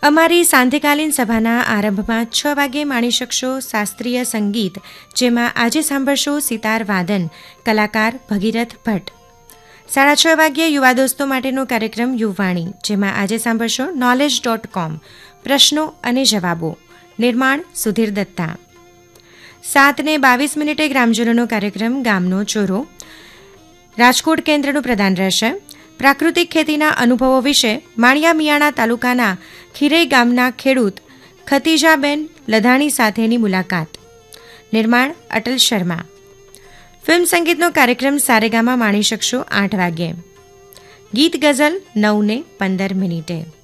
અમારી સાંધ્યકાલીન સભાના આરંભમાં 6 વાગ્યે માણી શકશો શાસ્ત્રીય સંગીત, જેમાં આજે સાંભળશો સિતાર વાદન, કલાકાર ભગીરથ ભટ્ટ. 6:30 વાગ્યે યુવા દોસ્તો માટેનો કાર્યક્રમ યુવાણી, જેમાં આજે સાંભળશો knowledge.com પ્રશ્નો અને જવાબો, નિર્માણ સુધીર દત્તા. 7:22 ગ્રામજનોનો કાર્યક્રમ ગામનો ચોરો રાજકોટ કેન્દ્રનું પ્રદાન રહેશે. પ્રાકૃતિક ખેતીના અનુભવો વિશે માળિયા મિયાણા તાલુકાના ખીરઈ ગામના ખેડૂત ખતીજાબેન લધાણી સાથેની મુલાકાત. નિર્માણ અટલ શર્મા. ફિલ્મ સંગીતનો કાર્યક્રમ સારેગામાં માણી શકશો 8 વાગ્યે. ગીત ગઝલ 9:15.